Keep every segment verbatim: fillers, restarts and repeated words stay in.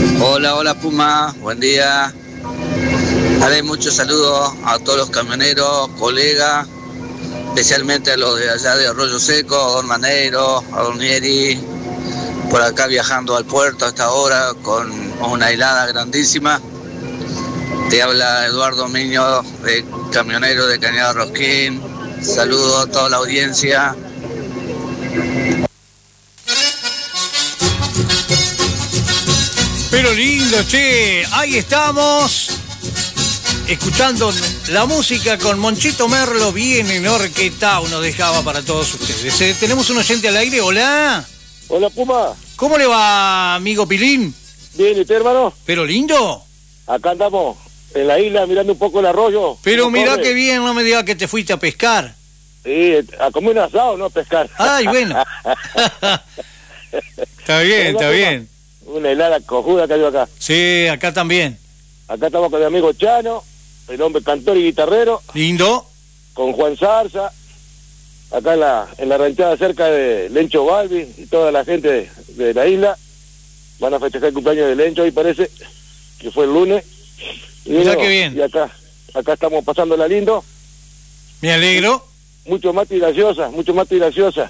Hola, hola Puma, buen día. Dale muchos saludos a todos los camioneros, colegas, especialmente a los de allá de Arroyo Seco, a Don Maneiro, a Don Nieri, por acá viajando al puerto a esta hora con una helada grandísima. Te habla Eduardo Miño, de camionero de Cañada Rosquín. Saludos a toda la audiencia. Pero lindo, che, ahí estamos, escuchando la música con Monchito Merlo, bien enorquetado, nos dejaba para todos ustedes. Eh, tenemos un oyente al aire, hola. Hola, Puma. ¿Cómo le va, amigo Pilín? Bien, ¿y usted, hermano? Pero lindo. Acá andamos en la isla mirando un poco el arroyo. Pero mirá qué bien, no me digas que te fuiste a pescar. Sí, a comer un asado, no a pescar. Ay, bueno. Está bien, está bien. Una helada cojuda que hay acá. Sí, acá también. Acá estamos con mi amigo Chano, el hombre cantor y guitarrero. Lindo. Con Juan Zarza. Acá en la, en la ranchada cerca de Lencho Balbi y toda la gente de, de la isla. Van a festejar el cumpleaños de Lencho, ahí parece, que fue el lunes. Y, bueno, qué bien. Y acá, acá estamos pasándola lindo. Me alegro. Mucho más y graciosa, mucho más y graciosa.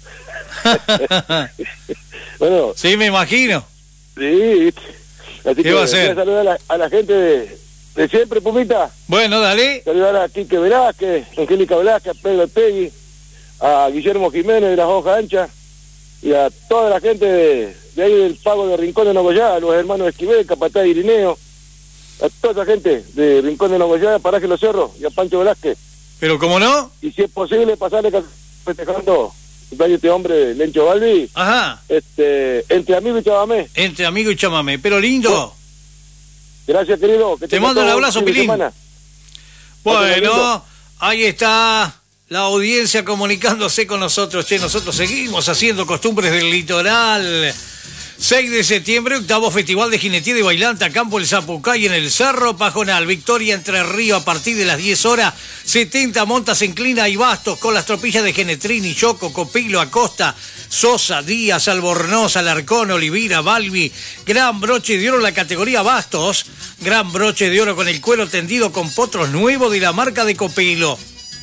Bueno. Sí, me imagino. Sí, así ¿Qué que va a hacer? voy a saludar a la, a la gente de, de siempre, Pumita. Bueno, dale. Saludar a Quique Velázquez, Angélica Velázquez, a Pedro Tegui, a Guillermo Jiménez de las Hojas Anchas y a toda la gente de, de ahí del Pago de Rincón de Nogoyá, a los hermanos Esquivel, Capataz y Irineo, a toda esa gente de Rincón de Nogoyá, Paraje Los Cerros y a Pancho Velázquez. Pero ¿cómo no? Y si es posible pasarle festejando cumpleaños este hombre, Lencho Balbi. Ajá. Este, entre amigo y chamamé. Entre amigo y chamamé, pero lindo. Oh. Gracias, querido. Que te mando un abrazo, Pilín. Bueno, ahí está la audiencia comunicándose con nosotros. Che, nosotros seguimos haciendo costumbres del litoral. seis de septiembre, octavo Festival de Jinetía de Bailanta, Campo El Zapucay en el Cerro Pajonal. Victoria Entre Ríos a partir de las diez horas. setenta montas en Clina y Bastos con las tropillas de Genetrini, Choco, Copilo, Acosta, Sosa, Díaz, Albornoz, Alarcón, Olivira, Balbi. Gran broche de oro en la categoría Bastos. Gran broche de oro con el cuero tendido con potros nuevos de la marca de Copilo.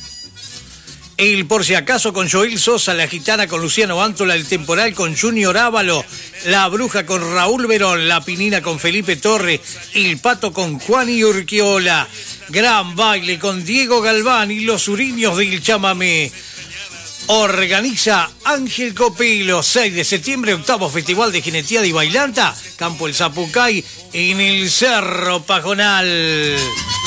El Por Si Acaso con Joel Sosa, La Gitana con Luciano Bántola, El Temporal con Junior Ávalo, La Bruja con Raúl Verón, La Pinina con Felipe Torre, El Pato con Juan y Urquiola, Gran Baile con Diego Galván y Los Uriños del Chamamé. Organiza Ángel Copilo, seis de septiembre, octavo Festival de Jinetía de Bailanta, Campo El Zapucay en el Cerro Pajonal.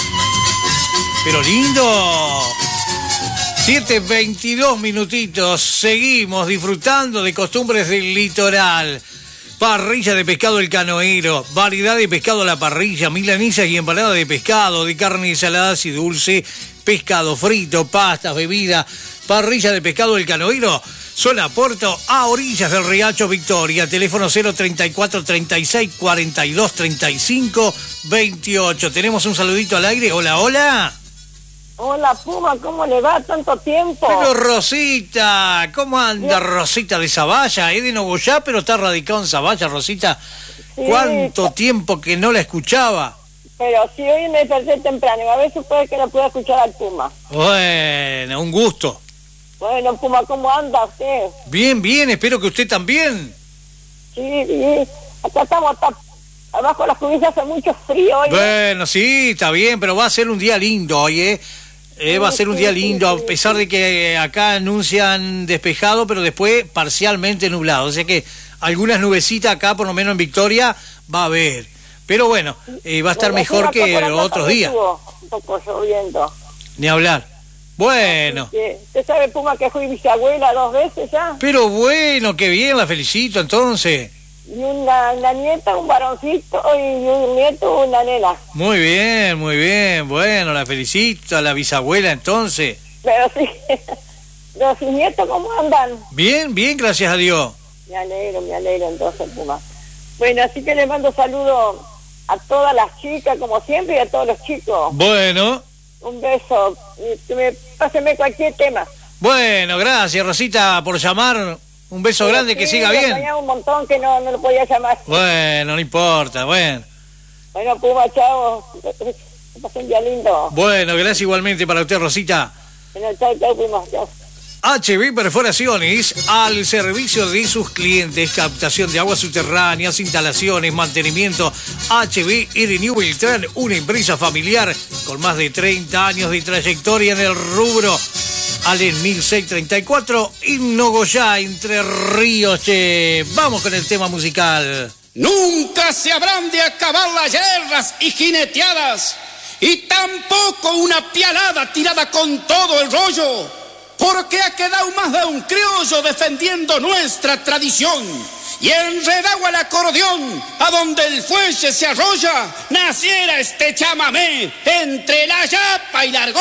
Pero lindo. siete veintidós minutitos, seguimos disfrutando de costumbres del litoral. Parrilla de pescado El Canoero, variedad de pescado a la parrilla, milanesas y empanada de pescado, de carne saladas y dulce, pescado frito, pastas, bebida. Parrilla de pescado El Canoero, zona Puerto, a orillas del Riacho Victoria. Teléfono cero treinta y cuatro, treinta y seis, cuarenta y dos, treinta y cinco, veintiocho. Tenemos un saludito al aire. Hola, hola. Hola, Puma, ¿cómo le va? ¿Tanto tiempo? Pero Rosita, ¿cómo anda Rosita de Zavalla? Es de Nogoyá, pero está radicado en Zavalla, Rosita. Sí. ¿Cuánto tiempo que no la escuchaba? Pero si hoy me desperté temprano, a ver si puede que la pueda escuchar al Puma. Bueno, un gusto. Bueno, Puma, ¿cómo anda usted? Bien, bien, espero que usted también. Sí, sí, acá estamos, está abajo de las cubiertas, hace mucho frío hoy. Bueno, sí, está bien, pero va a ser un día lindo hoy, ¿eh? Eh, va a ser un día lindo, a pesar de que acá anuncian despejado, pero después parcialmente nublado. O sea que algunas nubecitas acá, por lo menos en Victoria, va a haber. Pero bueno, eh, va a estar bueno, mejor que los otros días. Un poco lloviendo. Ni hablar. Bueno. ¿Usted sabe, Puma, que fui bisabuela dos veces ya? Pero bueno, qué bien, la felicito entonces. Y una, una nieta, un varoncito, y un nieto, una nena. Muy bien, muy bien. Bueno, la felicito a la bisabuela entonces. Pero sí, los nietos, ¿cómo andan? Bien, bien, gracias a Dios. Me alegro, me alegro entonces, Puma. Bueno, así que les mando saludos a todas las chicas, como siempre, y a todos los chicos. Bueno. Un beso. Me, páseme cualquier tema. Bueno, gracias, Rosita, por llamar. Un beso Pero grande, sí, que siga lo bien. extrañaba un montón que no, no lo podía llamar. Bueno, no importa, bueno. Bueno, Puma, chao. Que pasen un día lindo. Bueno, gracias igualmente para usted, Rosita. Bueno, chao, chao, Puma, chao. H B Perforaciones, al servicio de sus clientes, captación de aguas subterráneas, instalaciones, mantenimiento. H B y Renewable Trend, una empresa familiar con más de treinta años de trayectoria en el rubro. Allen mil seiscientos treinta y cuatro, en Nogoyá, Entre Ríos. Che. Vamos con el tema musical. Nunca se habrán de acabar las guerras y jineteadas, y tampoco una pialada tirada con todo el rollo, porque ha quedado más de un criollo defendiendo nuestra tradición. Y enredado al acordeón, a donde el fuelle se arrolla, naciera este chamamé entre la yapa y la argolla.